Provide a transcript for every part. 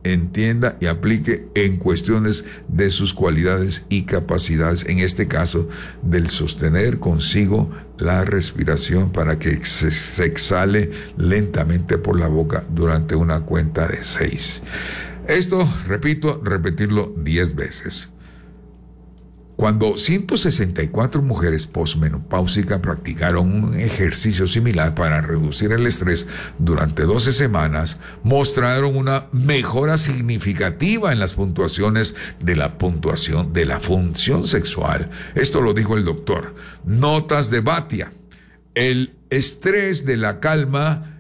entienda y aplique en cuestiones de sus cualidades y capacidades, en este caso del sostener consigo la respiración para que se exhale lentamente por la boca durante una cuenta de 6. Esto, repito, repetirlo 10 veces. Cuando 164 mujeres posmenopáusicas practicaron un ejercicio similar para reducir el estrés durante 12 semanas, mostraron una mejora significativa en las puntuaciones de la función sexual. Esto lo dijo el doctor. Notas de Bhatia. El estrés de la calma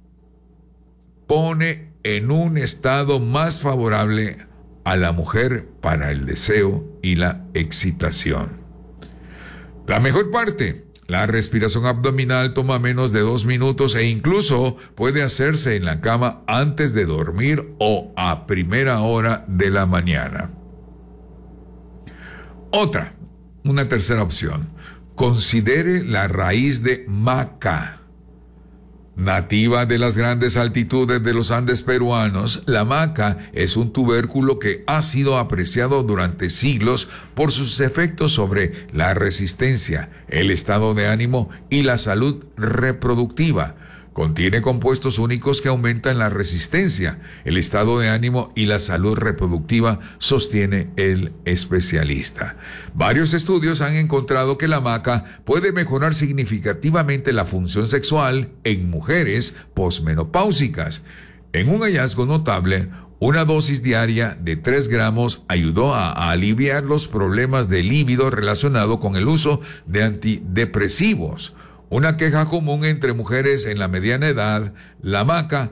pone en un estado más favorable a la mujer para el deseo y la excitación. La mejor parte, la respiración abdominal toma menos de 2 minutos e incluso puede hacerse en la cama antes de dormir o a primera hora de la mañana. Una tercera opción. Considere la raíz de maca. Nativa de las grandes altitudes de los Andes peruanos, la maca es un tubérculo que ha sido apreciado durante siglos por sus efectos sobre la resistencia, el estado de ánimo y la salud reproductiva. Contiene compuestos únicos que aumentan la resistencia, el estado de ánimo y la salud reproductiva, sostiene el especialista. Varios estudios han encontrado que la maca puede mejorar significativamente la función sexual en mujeres posmenopáusicas. En un hallazgo notable, una dosis diaria de 3 gramos ayudó a aliviar los problemas de líbido relacionado con el uso de antidepresivos. Una queja común entre mujeres en la mediana edad, la maca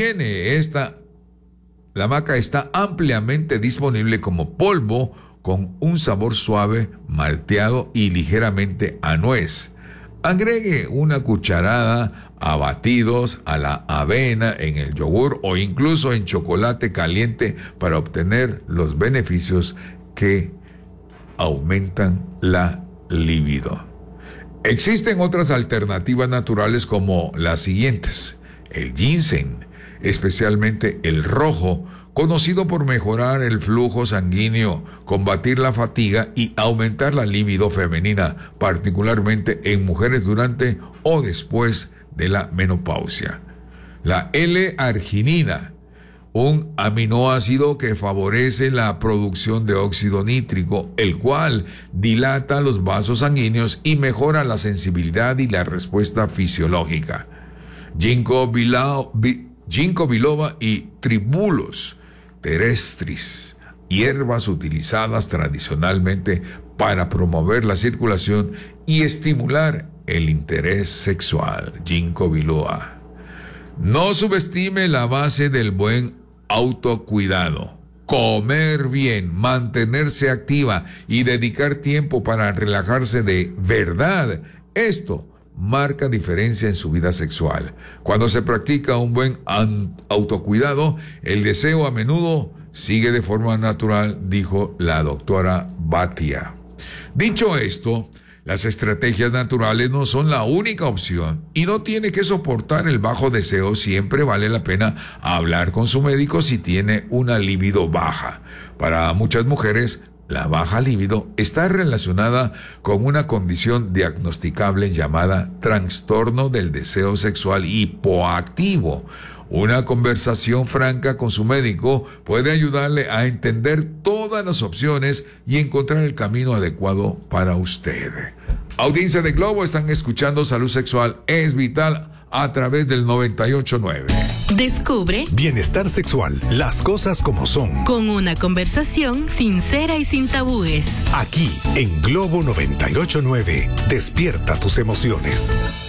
está ampliamente disponible como polvo con un sabor suave, malteado y ligeramente a nuez. Agregue una cucharada a batidos, a la avena, en el yogur o incluso en chocolate caliente para obtener los beneficios que aumentan la libido. Existen otras alternativas naturales como las siguientes. El ginseng, especialmente el rojo, conocido por mejorar el flujo sanguíneo, combatir la fatiga y aumentar la libido femenina, particularmente en mujeres durante o después de la menopausia. La L-arginina, un aminoácido que favorece la producción de óxido nítrico, el cual dilata los vasos sanguíneos y mejora la sensibilidad y la respuesta fisiológica. Ginkgo biloba y Tribulus terrestris, hierbas utilizadas tradicionalmente para promover la circulación y estimular el interés sexual. Ginkgo biloba. No subestime la base del buen autocuidado. Comer bien, mantenerse activa y dedicar tiempo para relajarse de verdad. Esto marca diferencia en su vida sexual. Cuando se practica un buen autocuidado, el deseo a menudo sigue de forma natural, dijo la doctora Bhatia. Dicho esto, las estrategias naturales no son la única opción y no tiene que soportar el bajo deseo. Siempre vale la pena hablar con su médico si tiene una libido baja. Para muchas mujeres, la baja libido está relacionada con una condición diagnosticable llamada trastorno del deseo sexual hipoactivo. Una conversación franca con su médico puede ayudarle a entender todas las opciones y encontrar el camino adecuado para usted. Audiencia de Globo, están escuchando Salud Sexual es Vital a través del 98.9. Descubre bienestar sexual, las cosas como son. Con una conversación sincera y sin tabúes. Aquí en Globo 98.9, despierta tus emociones.